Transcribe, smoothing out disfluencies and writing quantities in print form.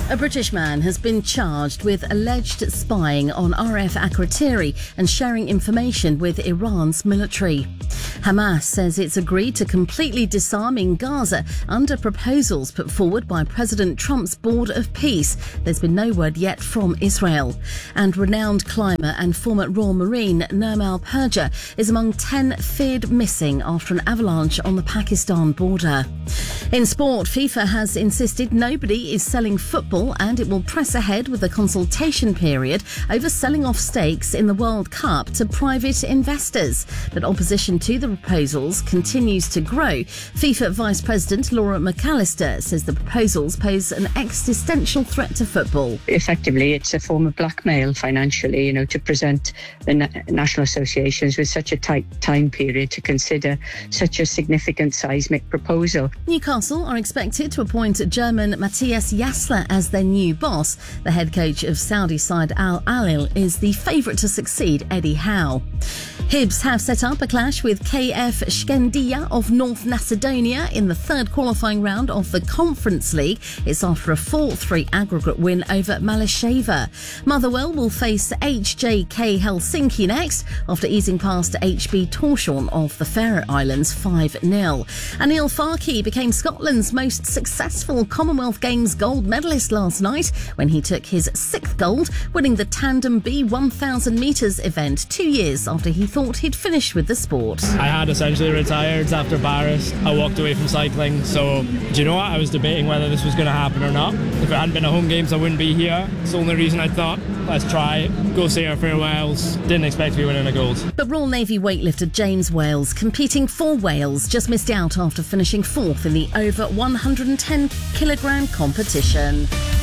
A British man has been charged with alleged spying on RF Akrotiri and sharing information with Iran's military. Hamas says it's agreed to completely disarming Gaza under proposals put forward by President Trump's Board of Peace. There's been no word yet from Israel. And renowned climber and former Royal Marine Nirmal Purja is among 10 feared missing after an avalanche on the Pakistan border. In sport, FIFA has insisted nobody is selling football and it will press ahead with a consultation period over selling off stakes in the World Cup to private investors. But opposition to the proposals continues to grow. FIFA Vice President Laura McAllister says the proposals pose an existential threat to football. Effectively, it's a form of blackmail financially, to present the national associations with such a tight time period to consider such a significant seismic proposal. Newcastle are expected to appoint German Matthias Jassler as their new boss. The head coach of Saudi side Al Ahly is the favourite to succeed Eddie Howe. Hibs have set up a clash with KF Shkendia of North Macedonia in the third qualifying round of the Conference League. It's after a 4-3 aggregate win over Malasheva. Motherwell will face HJK Helsinki next after easing past HB Torshavn of the Faroe Islands 5-0. Anil Farke became Scotland's most successful Commonwealth Games gold medalist last night when he took his 6th gold, winning the Tandem B 1,000 metres event 2 years after he thought he'd finished with the sport. I had essentially retired after Paris. I walked away from cycling, so do you know what? I was debating whether this was going to happen or not. If it hadn't been a home games, I wouldn't be here. It's the only reason I thought, let's try it, go say our farewells. Didn't expect to be winning a gold. But Royal Navy weightlifter James Wales, competing for Wales, just missed out after finishing 4th in the over 110 kilogram competition.